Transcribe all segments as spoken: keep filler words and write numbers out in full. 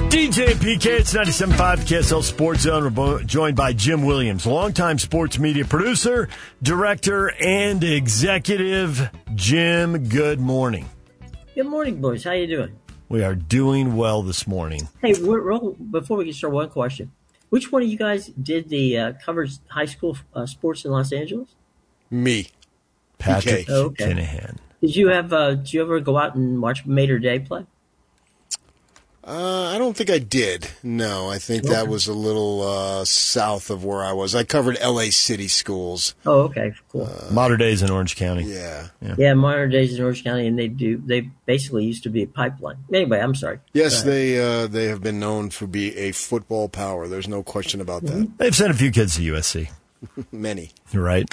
D J and P K, it's ninety-seven point five K S L Sports Zone. We're bo- joined by Jim Williams, longtime sports media producer, director, and executive. Jim, good morning. Good morning, boys. How you doing? We are doing well this morning. Hey, we're, we're, before we get started, one question. Which one of you guys did the uh, covers high school uh, sports in Los Angeles? Me. Patrick Oh, okay. Kinahan. Did you have? Uh, did you ever go out and watch Mater Day play? Uh, I don't think I did. No, I think Okay. that was a little uh, south of where I was. I covered L A City schools. Oh, okay, cool. Uh, Modern days in Orange County. Yeah. Yeah. yeah, modern days in Orange County, and they do. They basically used to be a pipeline. Anyway, I'm sorry. Yes, Go ahead. they uh, they have been known to be a football power. There's no question about that. They've sent a few kids to U S C. Many. You're right.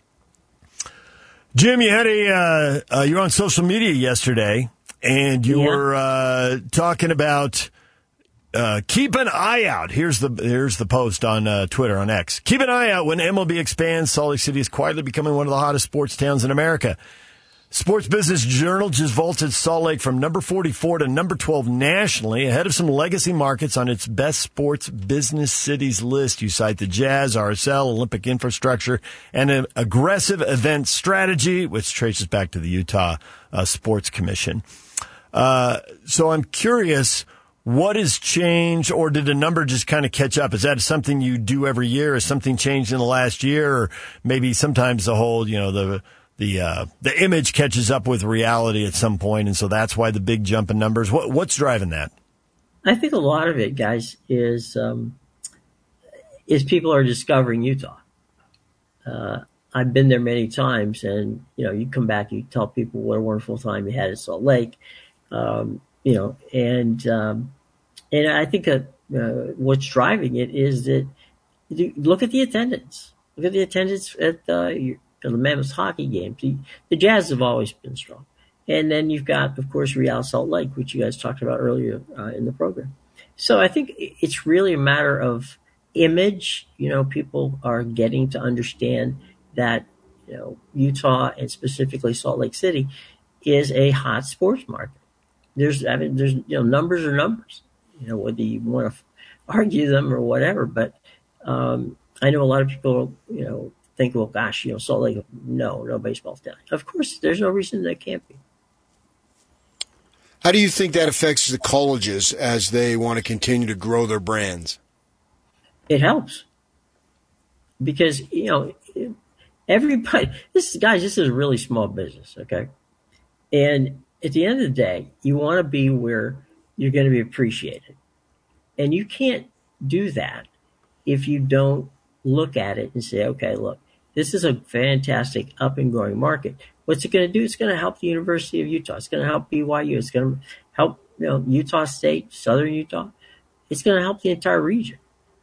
Jim, you had a uh, uh, you were on social media yesterday, and you Yeah. were uh, talking about uh, keep an eye out. Here's the here's the post on uh, Twitter on X. Keep an eye out when M L B expands. Salt Lake City is quietly becoming one of the hottest sports towns in America. Sports Business Journal just vaulted Salt Lake from number forty-four to number twelve nationally, ahead of some legacy markets on its best sports business cities list. You cite the Jazz, R S L, Olympic infrastructure, and an aggressive event strategy, which traces back to the Utah uh, Sports Commission. Uh, so I'm curious, what has changed, or did the number just kind of catch up? Is that something you do every year? Has something changed in the last year? Or maybe sometimes the whole, you know, the the uh, the image catches up with reality at some point, and so that's why the big jump in numbers. What, what's driving that? I think a lot of it, guys, is um, is people are discovering Utah. Uh, I've been there many times, and you know, you come back, you tell people what a wonderful time you had at Salt Lake, um, you know, and um, and I think that uh, what's driving it is that you look at the attendance. Look at the attendance at uh, your, the Mammoth hockey games. The, the Jazz have always been strong. And then you've got, of course, Real Salt Lake, which you guys talked about earlier uh, in the program. So I think it's really a matter of image. You know, people are getting to understand that, you know, Utah and specifically Salt Lake City is a hot sports market. There's, I mean, there's, you know, numbers are numbers, you know, whether you want to f- argue them or whatever. But um, I know a lot of people, you know, think, well, gosh, you know, Salt Lake, no, no baseball's down. Of course, there's no reason that can't be. How do you think that affects the colleges as they want to continue to grow their brands? It helps because, you know, everybody, this is, guys, this is a really small business, okay? And at the end of the day, you want to be where you're going to be appreciated. And you can't do that if you don't look at it and say, okay, look, this is a fantastic up and growing market. What's it going to do? It's going to help the University of Utah. It's going to help B Y U. It's going to help, you know, Utah State, Southern Utah. It's going to help the entire region.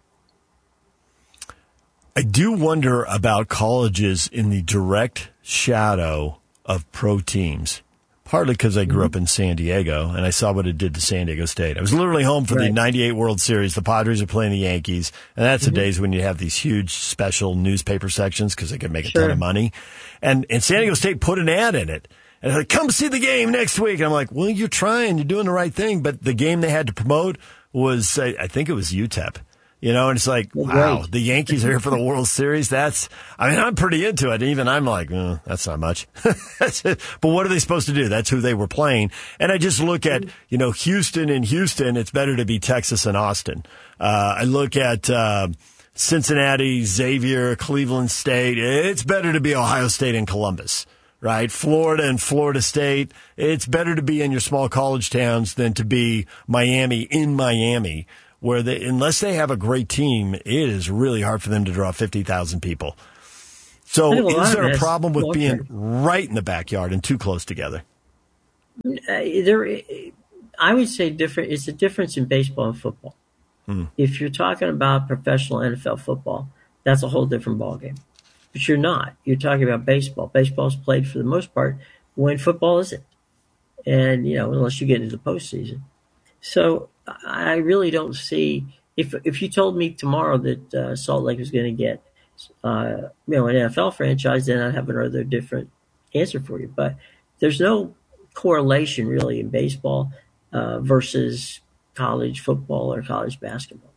I do wonder about colleges in the direct shadow of pro teams. Partly because I grew up in San Diego, and I saw what it did to San Diego State. I was literally home for Right. the ninety-eight World Series. The Padres are playing the Yankees, and that's Mm-hmm. the days when you have these huge special newspaper sections because they could make a Sure. ton of money. And, and San Diego State put an ad in it. And they're like, come see the game next week. And I'm like, well, you're trying. You're doing the right thing. But the game they had to promote was, I I think it was U T E P. You know, and it's like, Well, wow, great. the Yankees are here for the World Series. That's, I mean, I'm pretty into it. Even I'm like, mm, that's not much. That's it. But what are they supposed to do? That's who they were playing. And I just look at, you know, Houston and Houston. It's better to be Texas and Austin. Uh, I look at, uh, Cincinnati, Xavier, Cleveland State. It's better to be Ohio State and Columbus. Right? Florida and Florida State. It's better to be in your small college towns than to be Miami in Miami, where they, unless they have a great team, it is really hard for them to draw fifty thousand people. So I think a lot is of there a that's problem with being culture. right in the backyard and too close together? Uh, there, I would say different. It's a difference in baseball and football. Hmm. If you're talking about professional N F L football, that's a whole different ballgame. But you're not. You're talking about baseball. Baseball's played for the most part when football isn't, and you know, unless you get into the postseason. So I really don't see. If if you told me tomorrow that uh, Salt Lake was going to get, uh, you know, an N F L franchise, then I'd have another different answer for you. But there's no correlation really in baseball uh, versus college football or college basketball.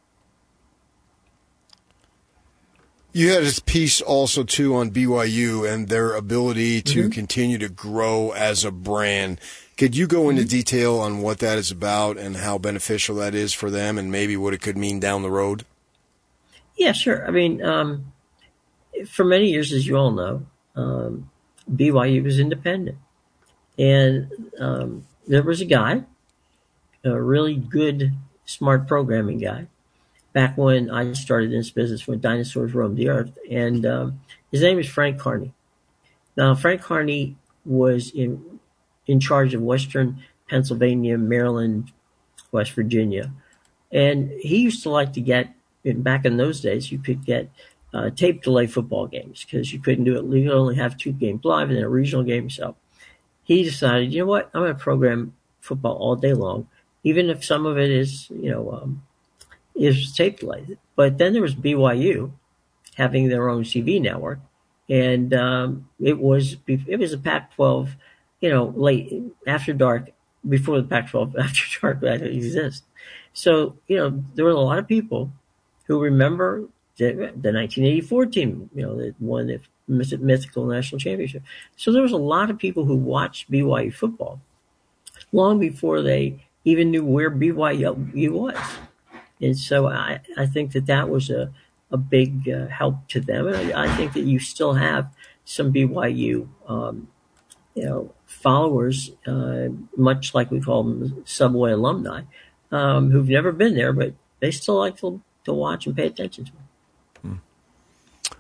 You had a piece also, too, on B Y U and their ability to mm-hmm. continue to grow as a brand. Could you go into mm-hmm. detail on what that is about and how beneficial that is for them and maybe what it could mean down the road? Yeah, sure. I mean, um, for many years, as you all know, um, B Y U was independent. And um, there was a guy, a really good, smart programming guy, back when I started in this business when dinosaurs roamed the earth. And um, his name is Frank Carney. Now, Frank Carney was in in charge of Western Pennsylvania, Maryland, West Virginia. And he used to like to get, back in those days, you could get uh, tape delay football games because you couldn't do it. You could only have two games live and then a regional game. So he decided, you know what, I'm going to program football all day long, even if some of it is, you know, um, is tape delayed. But then there was B Y U having their own T V network, and um, it was it was a Pac twelve, you know, late after dark, before the Pac twelve after dark actually exists. So, you know, there were a lot of people who remember the, the nineteen eighty-four team, you know, that won the mythical national championship. So there was a lot of people who watched B Y U football long before they even knew where B Y U was. And so I, I think that that was a, a big uh, help to them. And I, I think that you still have some B Y U, um, you know, followers, uh, much like we call them Subway alumni, um, who've never been there, but they still like to, to watch and pay attention to them. Hmm.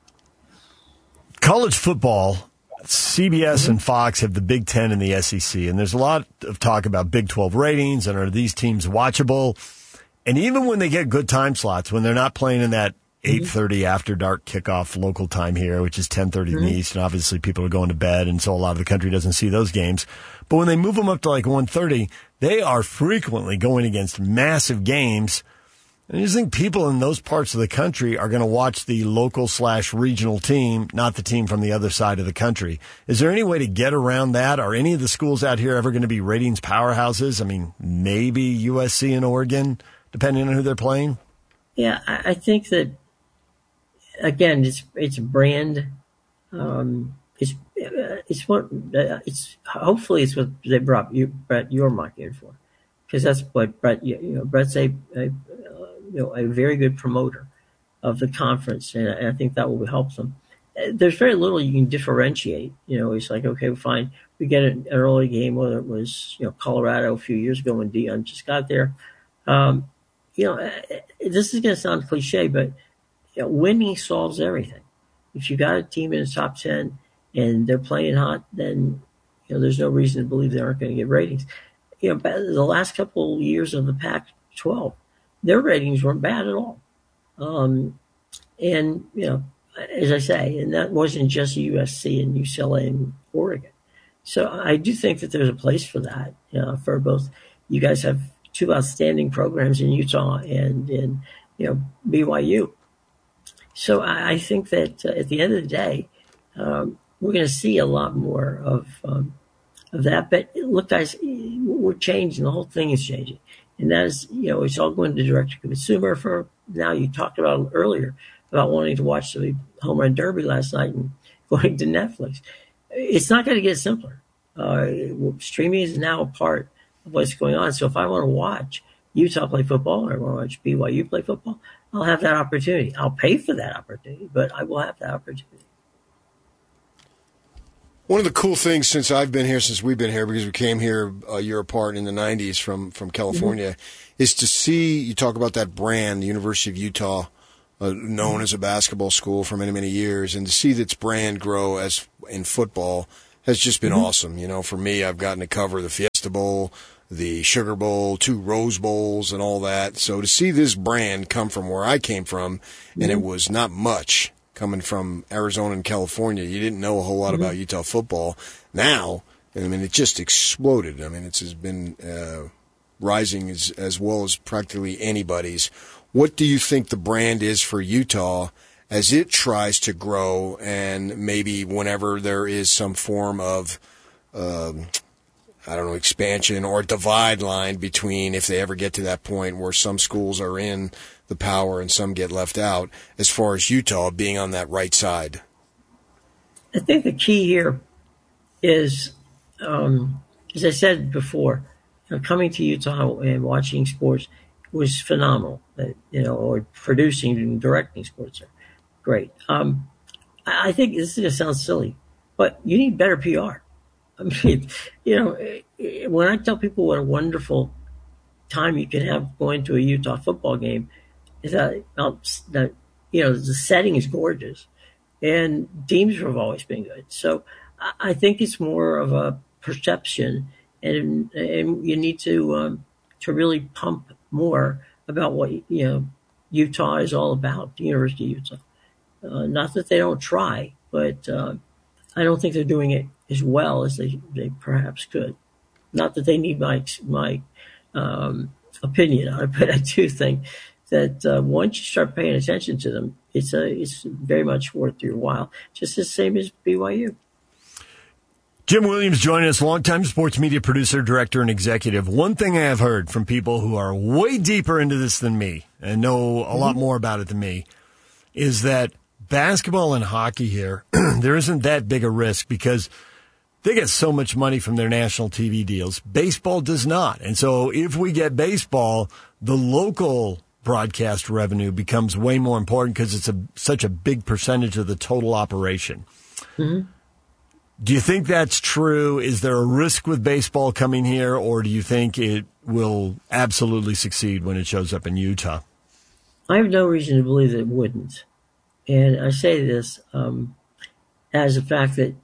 College football, C B S mm-hmm. and Fox have the Big Ten and the S E C, and there's a lot of talk about Big twelve ratings and are these teams watchable? And even when they get good time slots, when they're not playing in that eight thirty mm-hmm. after dark kickoff local time here, which is ten thirty mm-hmm. in the East, and obviously people are going to bed, and so a lot of the country doesn't see those games. But when they move them up to like one thirty, they are frequently going against massive games. And I just think people in those parts of the country are going to watch the local slash regional team, not the team from the other side of the country. Is there any way to get around that? Are any of the schools out here ever going to be ratings powerhouses? I mean, maybe U S C and Oregon, depending on who they're playing? Yeah, I think that, again, it's it's brand. Um, it's it's what it's hopefully it's what they brought you, Brett, your market in for, because that's what Brett. You know, Brett's a, a you know a very good promoter of the conference, and I think that will help them. There's very little you can differentiate. You know, it's like, okay, fine, we get an early game, whether it was you know Colorado a few years ago when Deion just got there. Um, you know, this is going to sound cliche, but you know, winning solves everything. If you got a team in the top ten and they're playing hot, then you know there's no reason to believe they aren't going to get ratings. You know, the last couple of years of the Pac twelve, their ratings weren't bad at all. Um, and you know, as I say, and that wasn't just U S C and U C L A and Oregon. So I do think that there's a place for that. You know, for both. You guys have two outstanding programs in Utah and in you know B Y U. So I, I think that uh, at the end of the day, um, we're going to see a lot more of um, of that. But look, guys, we're changing. The whole thing is changing, and that is you know it's all going to direct to consumer. For now, you talked about earlier about wanting to watch the home run derby last night and going to Netflix. It's not going to get simpler. Uh, streaming is now a part of what's going on. So if I want to watch Utah play football or I want to watch B Y U play football, I'll have that opportunity. I'll pay for that opportunity, but I will have that opportunity. One of the cool things since I've been here, since we've been here, because we came here a year apart in the nineties from, from California, mm-hmm. is to see, you talk about that brand, the University of Utah, uh, known mm-hmm. as a basketball school for many, many years, and to see its brand grow as in football has just been mm-hmm. awesome. You know, for me, I've gotten to cover the Fiesta Bowl, the Sugar Bowl, two Rose Bowls, and all that. So to see this brand come from where I came from, mm-hmm. and it was not much coming from Arizona and California, you didn't know a whole lot mm-hmm. about Utah football. Now, I mean, it just exploded. I mean, it's been uh, rising as, as well as practically anybody's. What do you think the brand is for Utah as it tries to grow, and maybe whenever there is some form of um, I don't know, expansion or divide line between, if they ever get to that point where some schools are in the power and some get left out, as far as Utah being on that right side? I think the key here is, um, as I said before, you know, coming to Utah and watching sports was phenomenal. Uh, you know, or producing and directing sports are great. Um, I, I think this is going to sound silly, but you need better P R. I mean, you know, when I tell people what a wonderful time you can have going to a Utah football game, is that, that you know, the setting is gorgeous. And teams have always been good. So I think it's more of a perception, and and you need to um, to really pump more about what, you know, Utah is all about, the University of Utah. Uh, not that they don't try, but uh, I don't think they're doing it as well as they, they perhaps could. Not that they need my my um, opinion on it, but I do think that uh, once you start paying attention to them, it's a, it's very much worth your while, just the same as B Y U. Jim Williams joining us, longtime sports media producer, director, and executive. One thing I have heard from people who are way deeper into this than me and know a mm-hmm. lot more about it than me is that basketball and hockey here, there isn't that big a risk because they get so much money from their national T V deals. Baseball does not. And so if we get baseball, the local broadcast revenue becomes way more important because it's a, such a big percentage of the total operation. Mm-hmm. Do you think that's true? Is there a risk with baseball coming here, or do you think it will absolutely succeed when it shows up in Utah? I have no reason to believe that it wouldn't. And I say this um, as a fact that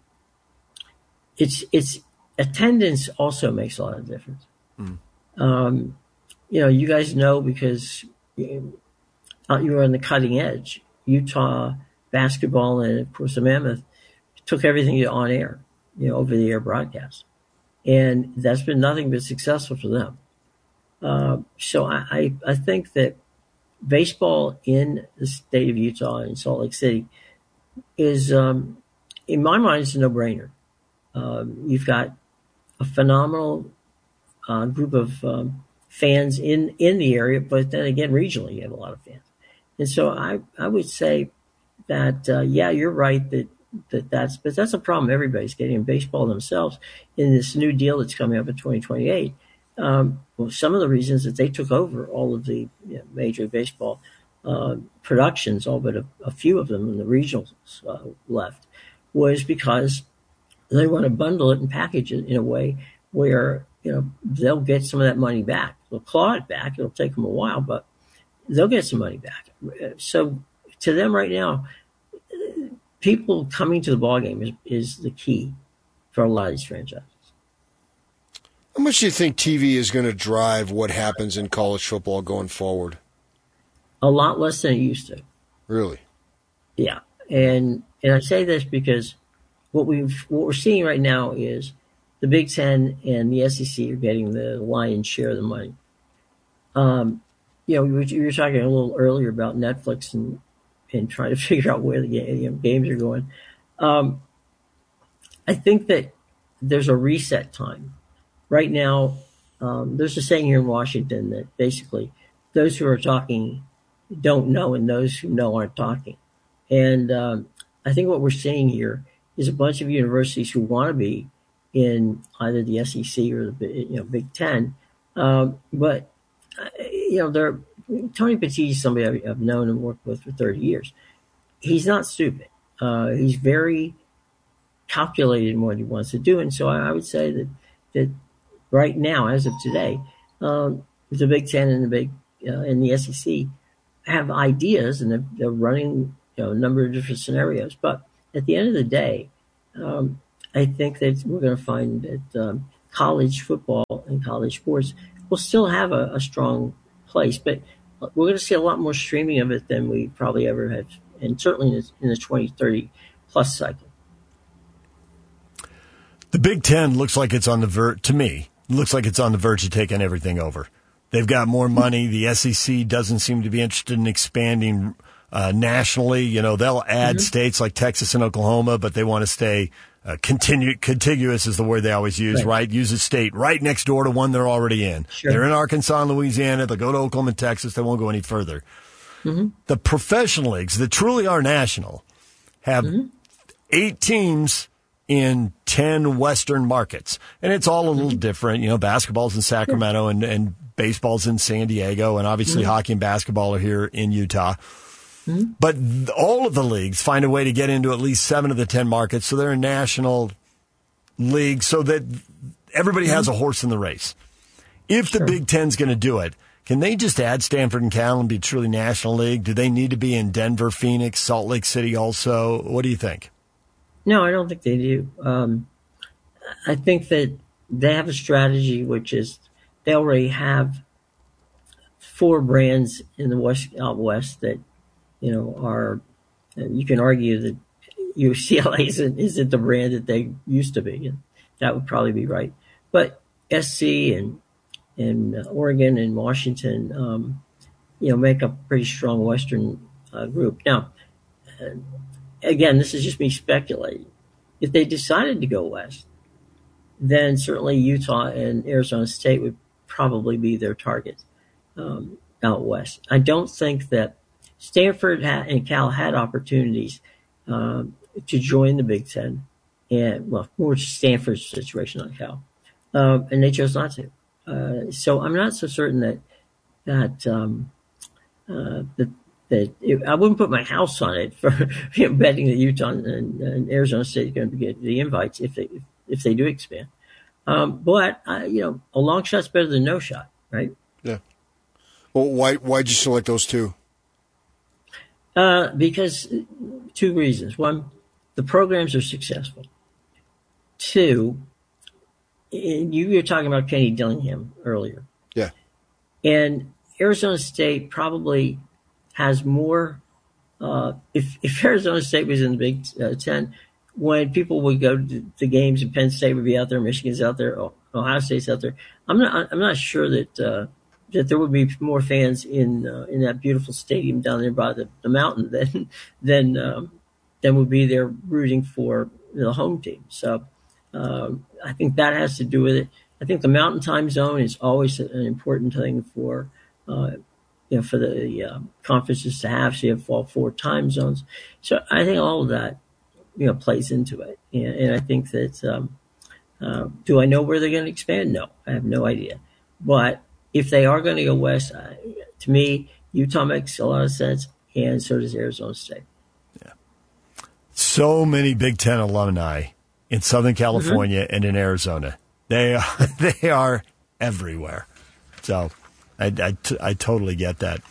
it's it's attendance also makes a lot of difference. Mm. Um, you know, you guys know because you were on the cutting edge. Utah basketball and, of course, the Mammoth took everything on air, you know, over the air broadcast. And that's been nothing but successful for them. Uh, so I, I, I think that baseball in the state of Utah and Salt Lake City is, um, in my mind, it's a no-brainer. Um, you've got a phenomenal uh, group of um, fans in, in the area, but then again, regionally, you have a lot of fans. And so I, I would say that, uh, yeah, you're right that, that that's, but that's a problem everybody's getting in baseball themselves in this new deal that's coming up in twenty twenty-eight. Um, well, some of the reasons that they took over all of the you know, Major League Baseball uh, productions, all but a, a few of them in the regionals uh, left, was because they want to bundle it and package it in a way where, you know, they'll get some of that money back. They'll claw it back. It'll take them a while, but they'll get some money back. So to them right now, people coming to the ballgame is, is the key for a lot of these franchises. How much do you think T V is going to drive what happens in college football going forward? A lot less than it used to. Really? Yeah. And and I say this because what we've what we're seeing right now is the Big Ten and the S E C are getting the lion's share of the money. Um, you know, we, we were talking a little earlier about Netflix and and trying to figure out where the you know, games are going. Um, I think that there's a reset time. Right now, um, there's a saying here in Washington that basically those who are talking don't know and those who know aren't talking. And um, I think what we're seeing here is a bunch of universities who want to be in either the S E C or the you know Big Ten. Um, but, you know, they're, Tony Petit is somebody I've, I've known and worked with for thirty years. He's not stupid. Uh, he's very calculated in what he wants to do. And so I, I would say that, that right now, as of today, um, the Big Ten and the Big uh, and the S E C have ideas, and they're, they're running you know, a number of different scenarios. But at the end of the day, um, I think that we're going to find that um, college football and college sports will still have a, a strong place, but we're going to see a lot more streaming of it than we probably ever have, and certainly in the, in the twenty thirty plus cycle. The Big Ten looks like it's on the verge, to me, looks like it's on the verge of taking everything over. They've got more money. The S E C doesn't seem to be interested in expanding uh, nationally. You know, they'll add mm-hmm. states like Texas and Oklahoma, but they want to stay uh, continu- contiguous is the word they always use, right. right? Use a state right next door to one they're already in. Sure. They're in Arkansas and Louisiana. They'll go to Oklahoma and Texas. They won't go any further. Mm-hmm. The professional leagues that truly are national have mm-hmm. eight teams in ten Western markets. And it's all a little mm-hmm. different. You know, basketball's in Sacramento and, and baseball's in San Diego. And obviously mm-hmm. hockey and basketball are here in Utah. Mm-hmm. But th- all of the leagues find a way to get into at least seven of the ten markets. So they're a national league so that everybody mm-hmm. has a horse in the race. If sure. the Big Ten's going to do it, can they just add Stanford and Cal and be a truly national league? Do they need to be in Denver, Phoenix, Salt Lake City also? What do you think? No, I don't think they do. Um, I think that they have a strategy, which is they already have four brands in the West out West that, you know, are, you can argue that U C L A isn't, isn't the brand that they used to be. And that would probably be right. But S C and and Oregon and Washington, um, you know, make up a pretty strong Western uh, group. Now, uh, again, this is just me speculating. If they decided to go west, then certainly Utah and Arizona State would probably be their targets um, out west. I don't think that Stanford and Cal had opportunities um, to join the Big Ten, and well, more Stanford's situation on Cal, uh, and they chose not to. Uh, so I'm not so certain that that um, uh, that, that it, I wouldn't put my house on it for you know, betting that Utah and, and Arizona State are going to get the invites if they if, if they do expand. Um, but uh, you know, a long shot's better than no shot, right? Yeah. Well, why why'd you select those two? Uh, because two reasons. One, the programs are successful. Two, you were talking about Kenny Dillingham earlier. Yeah. And Arizona State probably has more, uh, if, if Arizona State was in the Big uh, Ten, when people would go to the games and Penn State would be out there, Michigan's out there, Ohio State's out there, I'm not, I'm not sure that, uh, that there would be more fans in, uh, in that beautiful stadium down there by the, the mountain than, than, um, than would be there rooting for the home team. So, um, I think that has to do with it. I think the mountain time zone is always an important thing for, uh, you know, for the uh, conferences to have. So you have all four time zones. So I think all of that, you know, plays into it. And, and I think that, um, uh, do I know where they're going to expand? No, I have no idea. But if they are going to go west, uh, to me, Utah makes a lot of sense, and so does Arizona State. Yeah. So many Big Ten alumni in Southern California mm-hmm. and in Arizona. They are, they are everywhere. So I, I, t- I totally get that.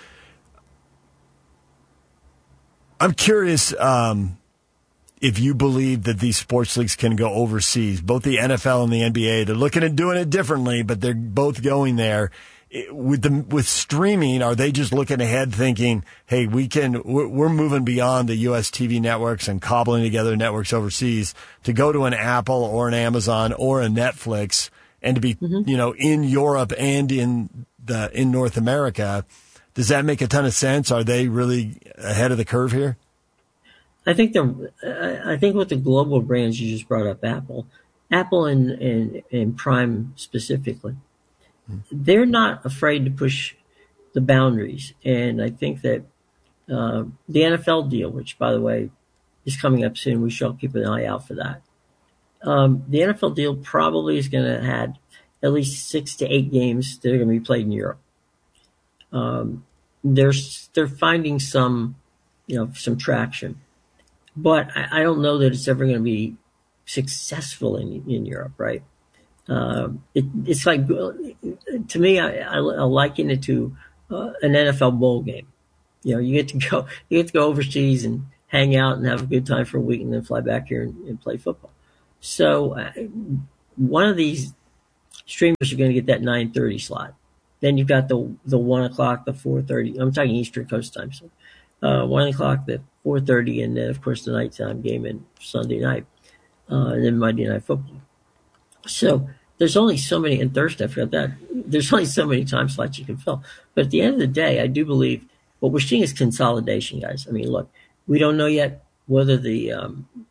I'm curious um, if you believe that these sports leagues can go overseas. Both the N F L and the N B A, they're looking at doing it differently, but they're both going there. With the with streaming, are they just looking ahead thinking, hey, we can, we're, we're moving beyond the U S T V networks and cobbling together networks overseas to go to an Apple or an Amazon or a Netflix and to be, mm-hmm. you know, in Europe and in the, in North America? Does that make a ton of sense? Are they really ahead of the curve here? I think they're, I think with the global brands you just brought up, Apple, Apple and, and, and Prime specifically, they're not afraid to push the boundaries. And I think that uh, the N F L deal, which, by the way, is coming up soon, we shall keep an eye out for that. Um, the N F L deal probably is going to have at least six to eight games that are going to be played in Europe. Um, they're, they're finding some, you know, some traction. But I, I don't know that it's ever going to be successful in, in Europe, right? Uh, it, it's like, to me, I, I, I liken it to uh, an N F L bowl game. You know, you get to go, you get to go overseas and hang out and have a good time for a week, and then fly back here and, and play football. So, uh, one of these streamers are going to get that nine thirty slot. Then you've got the the one o'clock, the four thirty. I'm talking Eastern Coast time, so uh, one o'clock, the four thirty, and then of course the nighttime game and Sunday night, uh, and then Monday Night Football. So there's only so many, and Thursday, I forgot that, there's only so many time slots you can fill. But at the end of the day, I do believe what we're seeing is consolidation, guys. I mean, look, we don't know yet whether the um,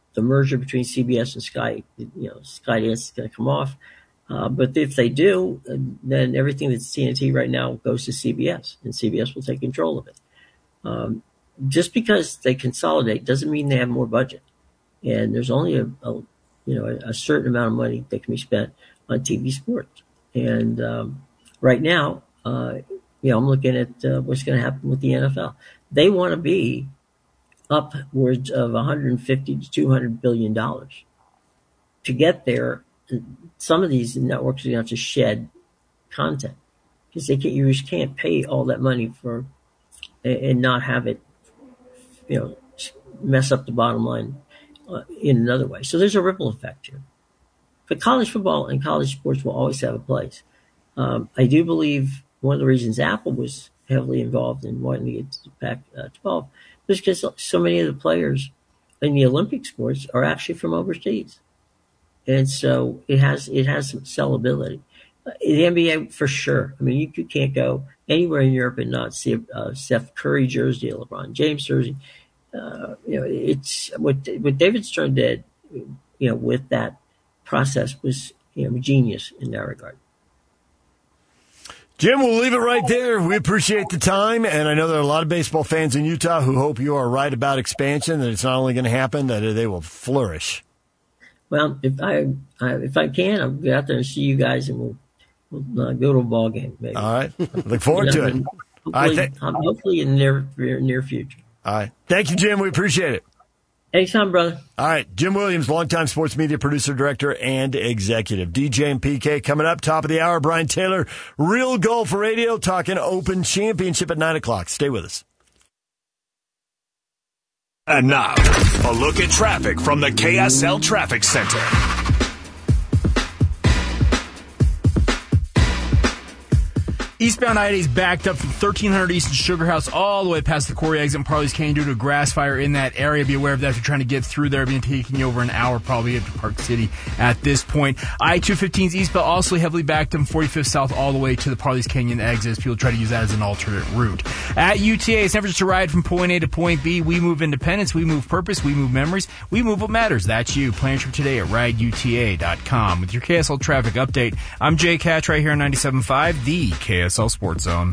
the merger between C B S and Sky, you know, Skydance is going to come off. Uh, but if they do, then everything that's T N T right now goes to C B S, and C B S will take control of it. Um, just because they consolidate doesn't mean they have more budget. And there's only a, a you know, a, a certain amount of money that can be spent on T V sports. And um, right now, uh, you know, I'm looking at uh, what's going to happen with the N F L. They want to be upwards of one hundred fifty to two hundred billion dollars. To get there, some of these networks are going to have to shed content because they can't, you just can't pay all that money for and not have it, you know, mess up the bottom line uh, in another way. So there's a ripple effect here. But college football and college sports will always have a place. Um, I do believe one of the reasons Apple was heavily involved in wanting to get to Pac twelve was because so many of the players in the Olympic sports are actually from overseas. And so it has it has some sellability. Uh, the N B A, for sure. I mean, you, you can't go anywhere in Europe and not see a uh, Steph Curry jersey, a LeBron James jersey. Uh, you know, it's what what David Stern did, you know, with that process was, you know, genius in that regard. Jim, we'll leave it right there. We appreciate the time, and I know there are a lot of baseball fans in Utah who hope you are right about expansion, that it's not only going to happen, that they will flourish. Well, if I, I if I can, I'll get out there and see you guys, and we'll, we'll uh, go to a ball game. Maybe. All right, look forward to it. Hopefully, All right, th- um, hopefully in the near near future. All right, thank you, Jim. We appreciate it. Anytime, brother. All right, Jim Williams, longtime sports media producer, director, and executive. D J and P K coming up, top of the hour. Brian Taylor, Real Golf Radio, talking Open Championship at nine o'clock. Stay with us. And now, a look at traffic from the K S L Traffic Center. Eastbound I eighty is backed up from thirteen hundred East in Sugar House all the way past the Quarry exit and Parley's Canyon due to a grass fire in that area. Be aware of that if you're trying to get through there. It'll be taking you over an hour probably up to Park City at this point. I two fifteen's eastbound also heavily backed up from forty-fifth South all the way to the Parley's Canyon exit as people try to use that as an alternate route. At U T A, it's never just a ride from point A to point B. We move independence, we move purpose, we move memories, we move what matters. That's you. Plan your trip today at ride U T A dot com. With your K S L traffic update, I'm Jay Catch right here on ninety-seven point five, the K S L Sports Zone.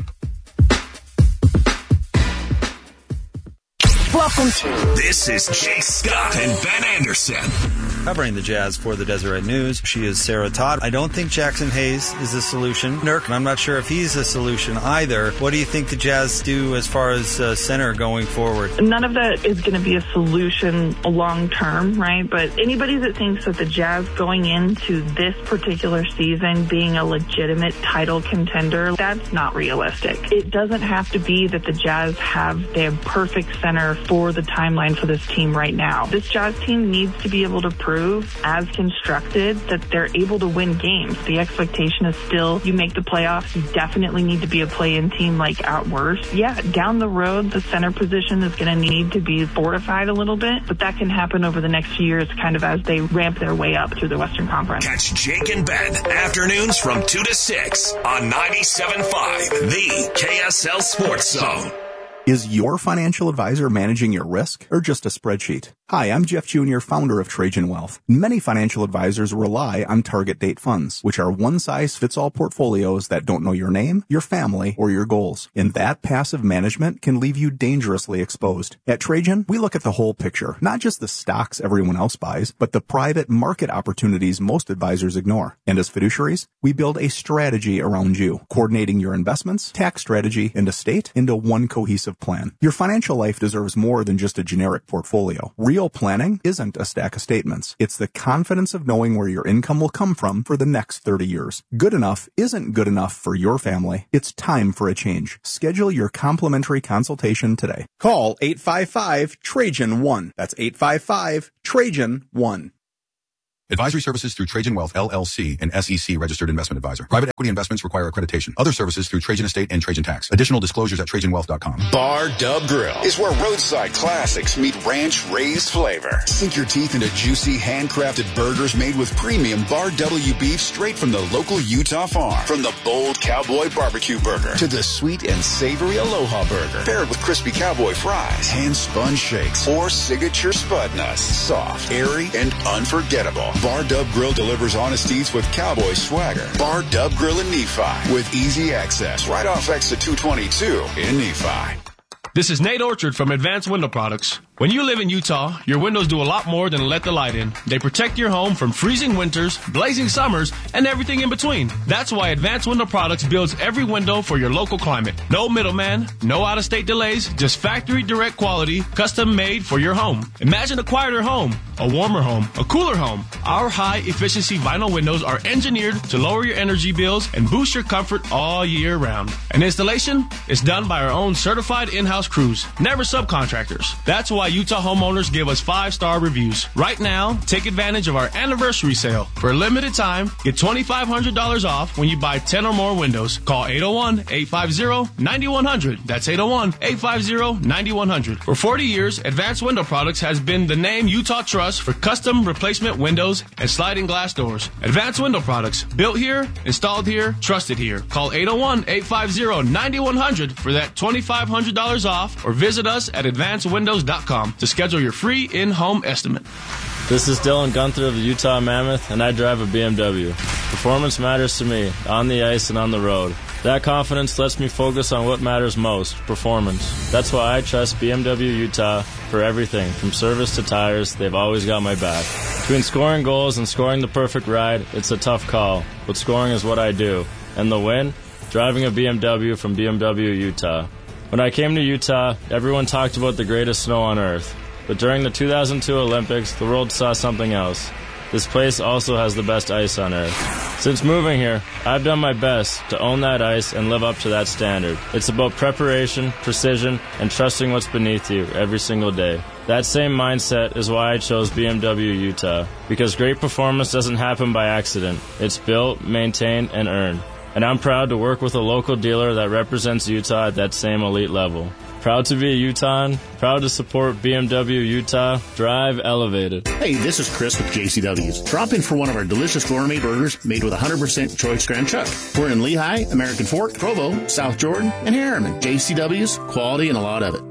Welcome to This is Jay Scott and Ben Anderson. Covering the Jazz for the Deseret News, she is Sarah Todd. I don't think Jackson Hayes is a solution. Nurk, I'm not sure if he's a solution either. What do you think the Jazz do as far as uh, center going forward? None of that is going to be a solution long term, right? But anybody that thinks that the Jazz going into this particular season being a legitimate title contender, that's not realistic. It doesn't have to be that the Jazz have their perfect center for the timeline for this team right now. This Jazz team needs to be able to prove, as constructed, that they're able to win games. The expectation is still, you make the playoffs, you definitely need to be a play-in team, like at worst. Yeah, down the road, the center position is going to need to be fortified a little bit, but that can happen over the next few years kind of as they ramp their way up through the Western Conference. Catch Jake and Ben afternoons from two to six on ninety-seven point five, the K S L Sports Zone. Is your financial advisor managing your risk or just a spreadsheet? Hi, I'm Jeff Junior, founder of Trajan Wealth. Many financial advisors rely on target date funds, which are one-size-fits-all portfolios that don't know your name, your family, or your goals. And that passive management can leave you dangerously exposed. At Trajan, we look at the whole picture, not just the stocks everyone else buys, but the private market opportunities most advisors ignore. And as fiduciaries, we build a strategy around you, coordinating your investments, tax strategy, and estate into one cohesive plan. Your financial life deserves more than just a generic portfolio. Real planning isn't a stack of statements. It's the confidence of knowing where your income will come from for the next thirty years. Good enough isn't good enough for your family. It's time for a change. Schedule your complimentary consultation today. Call eight five five, Trajan one. That's eight five five, Trajan one. Advisory services through Trajan Wealth, L L C, an S E C registered investment advisor. Private equity investments require accreditation. Other services through Trajan Estate and Trajan Tax. Additional disclosures at trajan wealth dot com. Bar Dub Grill is where roadside classics meet ranch-raised flavor. Sink your teeth into juicy, handcrafted burgers made with premium Bar W beef straight from the local Utah farm. From the bold cowboy barbecue burger to the sweet and savory Aloha burger, paired with crispy cowboy fries, hand-spun shakes, or signature spud nuts. Soft, airy, and unforgettable. Bar Dub Grill delivers honest eats with cowboy swagger. Bar Dub Grill in Nephi with easy access right off exit two twenty-two in Nephi. This is Nate Orchard from Advanced Window Products. When you live in Utah, your windows do a lot more than let the light in. They protect your home from freezing winters, blazing summers, and everything in between. That's why Advanced Window Products builds every window for your local climate. No middleman, no out-of-state delays, just factory direct quality, custom made for your home. Imagine a quieter home, a warmer home, a cooler home. Our high-efficiency vinyl windows are engineered to lower your energy bills and boost your comfort all year round. And installation is done by our own certified in-house crews, never subcontractors. That's why Utah homeowners give us five-star reviews. Right now, take advantage of our anniversary sale. For a limited time, get twenty-five hundred dollars off when you buy ten or more windows. Call eight oh one, eight five zero, nine one zero zero. That's eight oh one, eight five zero, nine one zero zero. For forty years, Advanced Window Products has been the name Utah trusts for custom replacement windows and sliding glass doors. Advanced Window Products, built here, installed here, trusted here. Call eight oh one, eight five zero, nine one zero zero for that twenty-five hundred dollars off, or visit us at advanced windows dot com to schedule your free in-home estimate. This is Dylan Gunther of the Utah Mammoth, and I drive a B M W. Performance matters to me, on the ice and on the road. That confidence lets me focus on what matters most, performance. That's why I trust B M W Utah for everything, from service to tires. They've always got my back. Between scoring goals and scoring the perfect ride, it's a tough call, but scoring is what I do. And the win? Driving a B M W from B M W Utah. When I came to Utah, everyone talked about the greatest snow on earth. But during the two thousand two Olympics, the world saw something else. This place also has the best ice on earth. Since moving here, I've done my best to own that ice and live up to that standard. It's about preparation, precision, and trusting what's beneath you every single day. That same mindset is why I chose B M W Utah, because great performance doesn't happen by accident. It's built, maintained, and earned. And I'm proud to work with a local dealer that represents Utah at that same elite level. Proud to be a Utahn, proud to support B M W Utah. Drive elevated. Hey, this is Chris with J C W's. Drop in for one of our delicious gourmet burgers made with one hundred percent choice Grand Chuck. We're in Lehigh, American Fork, Provo, South Jordan, and Harriman. J C W's, quality and a lot of it.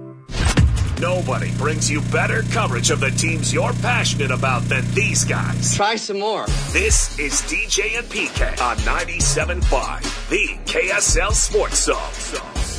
Nobody brings you better coverage of the teams you're passionate about than these guys. Try some more. This is D J and P K on ninety-seven point five, the K S L Sports Zone.